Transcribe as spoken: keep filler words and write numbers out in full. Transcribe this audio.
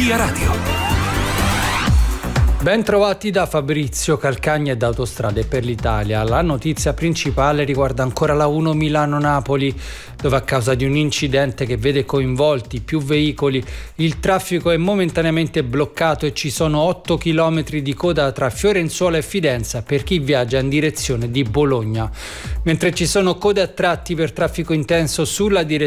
Energia Radio. Ben trovati da Fabrizio Calcagna e da Autostrade per l'Italia. La notizia principale riguarda ancora la uno Milano-Napoli, dove a causa di un incidente che vede coinvolti più veicoli il traffico è momentaneamente bloccato e ci sono otto chilometri di coda tra Fiorenzuola e Fidenza per chi viaggia in direzione di Bologna. Mentre ci sono code a tratti per traffico intenso sulla direzione